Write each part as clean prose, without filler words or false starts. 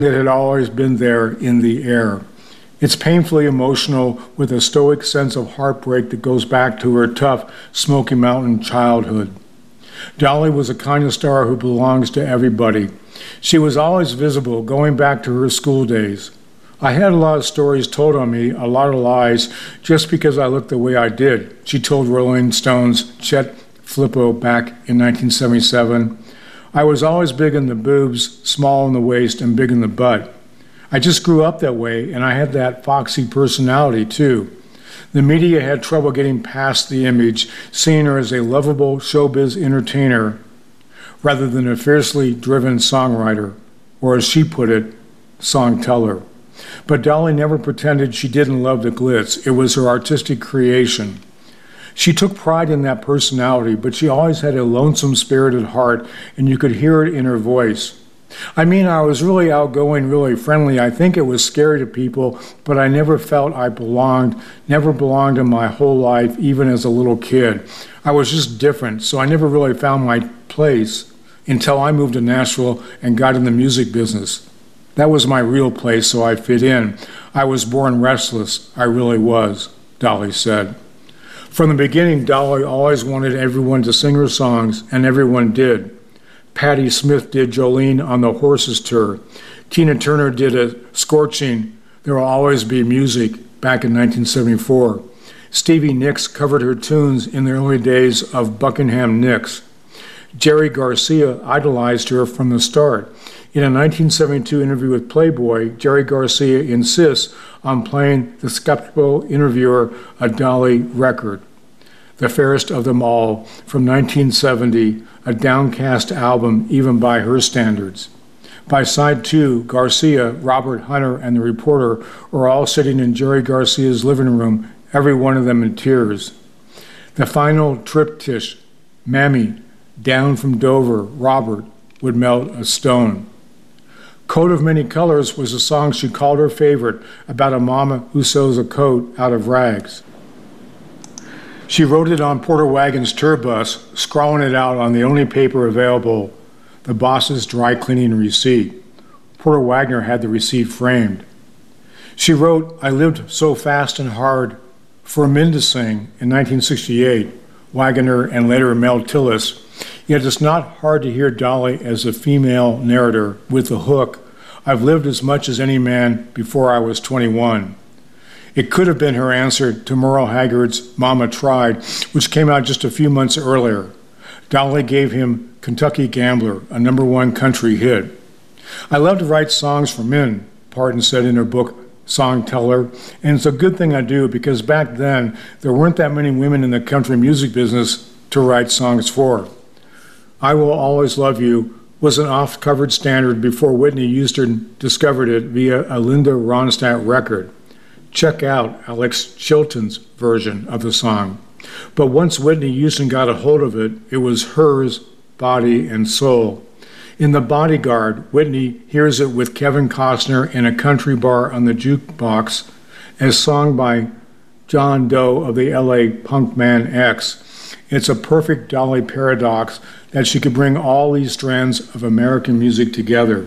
that had always been there in the air. It's painfully emotional with a stoic sense of heartbreak that goes back to her tough Smoky Mountain childhood. Dolly was a kind of star who belongs to everybody. She was always visible, going back to her school days. I had a lot of stories told on me, a lot of lies, just because I looked the way I did, she told Rolling Stone's Chet Flippo back in 1977. I was always big in the boobs, small in the waist, and big in the butt. I just grew up that way, and I had that foxy personality, too. The media had trouble getting past the image, seeing her as a lovable showbiz entertainer rather than a fiercely driven songwriter, or as she put it, song teller. But Dolly never pretended she didn't love the glitz. It was her artistic creation. She took pride in that personality, but she always had a lonesome, spirited heart, and you could hear it in her voice. I mean, I was really outgoing, really friendly. I think it was scary to people, but I never felt I belonged, never belonged in my whole life, even as a little kid. I was just different, so I never really found my place until I moved to Nashville and got in the music business. That was my real place, so I fit in. I was born restless. I really was, Dolly said. From the beginning, Dolly always wanted everyone to sing her songs, and everyone did. Patti Smith did Jolene on the Horses tour. Tina Turner did a scorching There Will Always Be Music back in 1974. Stevie Nicks covered her tunes in the early days of Buckingham Nicks. Jerry Garcia idolized her from the start. In a 1972 interview with Playboy, Jerry Garcia insists on playing the skeptical interviewer a Dolly record, The Fairest of Them All, from 1970, a downcast album even by her standards. By side two, Garcia, Robert Hunter, and the reporter are all sitting in Jerry Garcia's living room, every one of them in tears. The final triptych, Mammy, Down from Dover, Robert, would melt a stone. Coat of Many Colors was a song she called her favorite, about a mama who sews a coat out of rags. She wrote it on Porter Wagon's tour bus, scrawling it out on the only paper available, the boss's dry cleaning receipt. Porter Wagoner had the receipt framed. She wrote, I lived so fast and hard for men to sing in 1968, Wagoner and later Mel Tillis. Yet it's not hard to hear Dolly as a female narrator with the hook, I've lived as much as any man before I was 21. It could have been her answer to Merle Haggard's Mama Tried, which came out just a few months earlier. Dolly gave him Kentucky Gambler, a #1 country hit. I love to write songs for men, Parton said in her book, Song Teller, and it's a good thing I do because back then there weren't that many women in the country music business to write songs for. I Will Always Love You was an oft-covered standard before Whitney Houston discovered it via a Linda Ronstadt record. Check out Alex Chilton's version of the song. But once Whitney Houston got a hold of it, it was hers, body and soul. In The Bodyguard, Whitney hears it with Kevin Costner in a country bar on the jukebox as sung by John Doe of the LA punk man X. It's a perfect Dolly paradox that she could bring all these strands of American music together.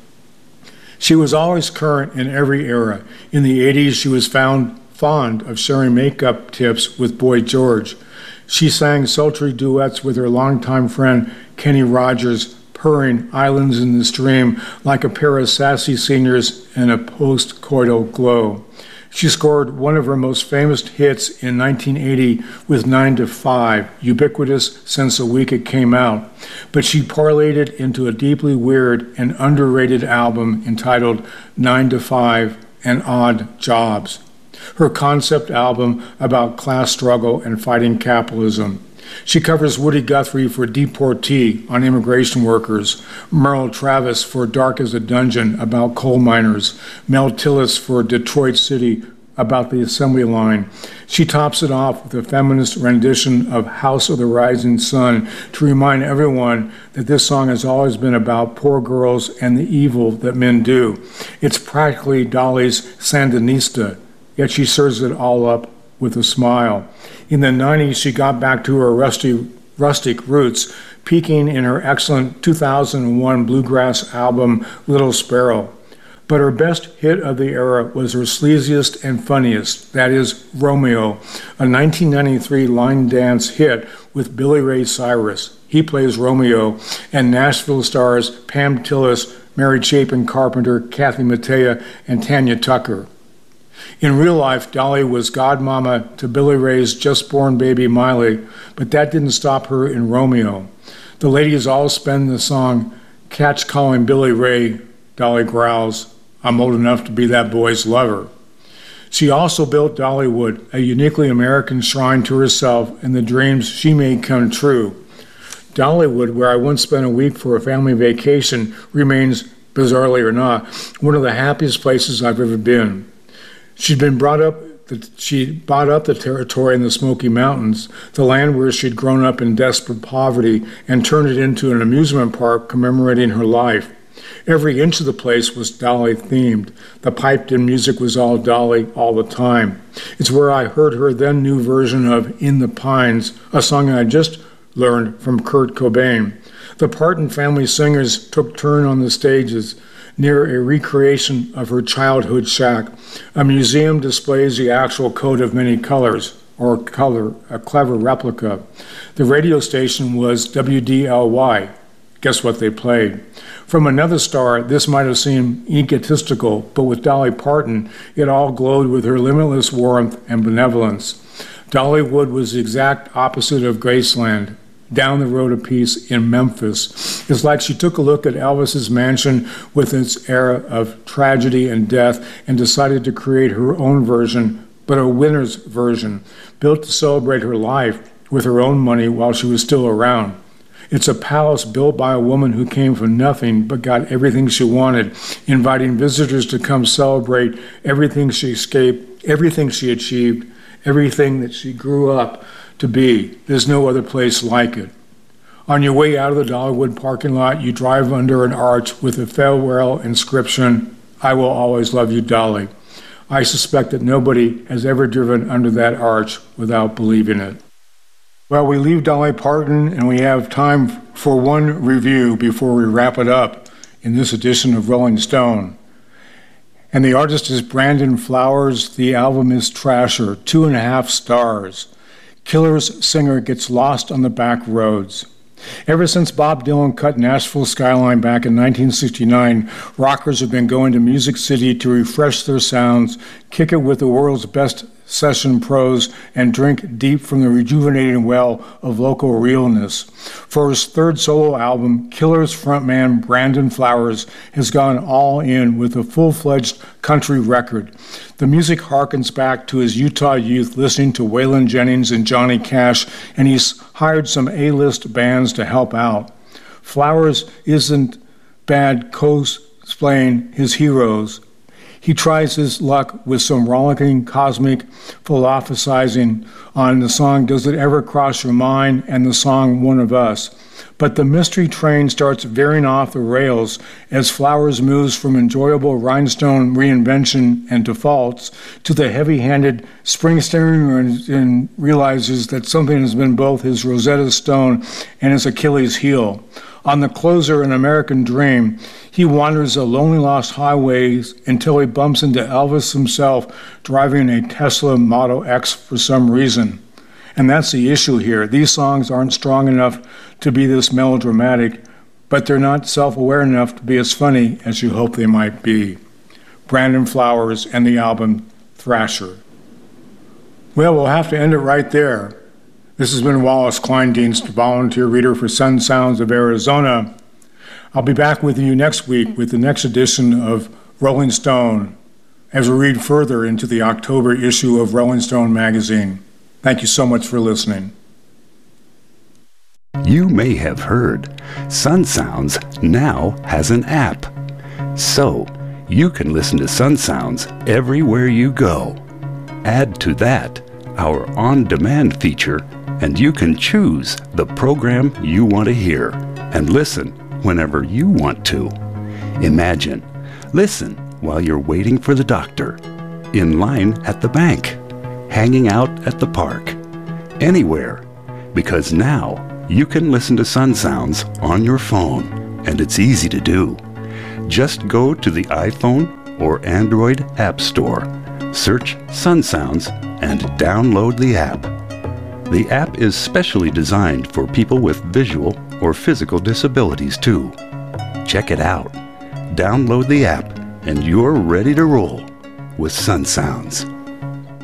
She was always current in every era. In the 80s, she was found fond of sharing makeup tips with Boy George. She sang sultry duets with her longtime friend Kenny Rogers, purring Islands in the Stream like a pair of sassy seniors in a post-coital glow. She scored one of her most famous hits in 1980 with 9 to 5, ubiquitous since the week it came out, but she parlayed it into a deeply weird and underrated album entitled 9 to 5 and Odd Jobs, her concept album about class struggle and fighting capitalism. She covers Woody Guthrie for Deportee on immigration workers, Merle Travis for Dark as a Dungeon about coal miners, Mel Tillis for Detroit City about the assembly line. She tops it off with a feminist rendition of House of the Rising Sun to remind everyone that this song has always been about poor girls and the evil that men do. It's practically Dolly's Sandinista, yet she serves it all up with a smile. In the 90s, she got back to her rustic roots, peaking in her excellent 2001 bluegrass album, Little Sparrow. But her best hit of the era was her sleaziest and funniest, that is, Romeo, a 1993 line dance hit with Billy Ray Cyrus. He plays Romeo, and Nashville stars Pam Tillis, Mary Chapin Carpenter, Kathy Mattea, and Tanya Tucker. In real life, Dolly was godmama to Billy Ray's just-born baby Miley, but that didn't stop her in Romeo. The ladies all spend the song "Catch Calling Billy Ray," Dolly growls, "I'm old enough to be that boy's lover." She also built Dollywood, a uniquely American shrine to herself and the dreams she made come true. Dollywood, where I once spent a week for a family vacation, remains, bizarrely or not, one of the happiest places I've ever been. She bought up the territory in the Smoky Mountains, the land where she'd grown up in desperate poverty, and turned it into an amusement park commemorating her life. Every inch of the place was Dolly-themed. The piped-in music was all Dolly all the time. It's where I heard her then new version of "In the Pines," a song I just learned from Kurt Cobain. The Parton family singers took turn on the stages, near a recreation of her childhood shack. A museum displays the actual coat of many colors, or a clever replica. The radio station was WDLY. Guess what they played? From another star, this might have seemed egotistical, but with Dolly Parton, it all glowed with her limitless warmth and benevolence. Dollywood was the exact opposite of Graceland, down the road a piece in Memphis. It's like she took a look at Elvis's mansion with its era of tragedy and death and decided to create her own version, but a winner's version, built to celebrate her life with her own money while she was still around. It's a palace built by a woman who came from nothing but got everything she wanted, inviting visitors to come celebrate everything she escaped, everything she achieved, everything that she grew up to be. There's no other place like it. On your way out of the Dollywood parking lot, you drive under an arch with a farewell inscription, "I will always love you, Dolly." I suspect that nobody has ever driven under that arch without believing it. Well, we leave Dolly Parton and we have time for one review before we wrap it up in this edition of Rolling Stone. And the artist is Brandon Flowers. The album is Trasher, 2.5 stars. Killer's singer gets lost on the back roads. Ever since Bob Dylan cut Nashville Skyline back in 1969, rockers have been going to Music City to refresh their sounds, kick it with the world's best session pros, and drink deep from the rejuvenating well of local realness. For his third solo album, Killer's frontman Brandon Flowers has gone all in with a full-fledged country record. The music harkens back to his Utah youth listening to Waylon Jennings and Johnny Cash, and he's hired some A-list bands to help out. Flowers isn't bad cosplaying his heroes. He tries his luck with some rollicking cosmic philosophizing on the song "Does It Ever Cross Your Mind" and the song "One of Us." But the mystery train starts veering off the rails as Flowers moves from enjoyable rhinestone reinvention and defaults to the heavy-handed Springsteen and realizes that something has been both his Rosetta Stone and his Achilles heel. On the closer, An American Dream, he wanders the lonely lost highways until he bumps into Elvis himself driving a Tesla Model X for some reason. And that's the issue here. These songs aren't strong enough to be this melodramatic, but they're not self-aware enough to be as funny as you hope they might be. Brandon Flowers and the album Thrasher. Well, we'll have to end it right there. This has been Wallace Kleindienst, volunteer reader for Sun Sounds of Arizona. I'll be back with you next week with the next edition of Rolling Stone as we read further into the October issue of Rolling Stone magazine. Thank you so much for listening. You may have heard Sun Sounds now has an app. So you can listen to Sun Sounds everywhere you go. Add to that our on-demand feature, and you can choose the program you want to hear and listen whenever you want to. Imagine, listen while you're waiting for the doctor, in line at the bank, hanging out at the park, anywhere, because now you can listen to Sun Sounds on your phone, and it's easy to do. Just go to the iPhone or Android App Store, search Sun Sounds, and download the app. The app is specially designed for people with visual or physical disabilities too. Check it out. Download the app and you're ready to roll with Sun Sounds.